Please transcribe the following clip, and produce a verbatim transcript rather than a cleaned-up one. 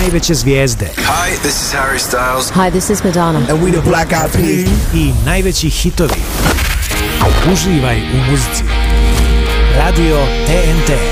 najveće zvijezde. Hi, this is Harry Styles. Hi, this is Madonna. And we the Black Eyed Peas. I najveći hitovi. Uživaj u muzici. Radio T N T.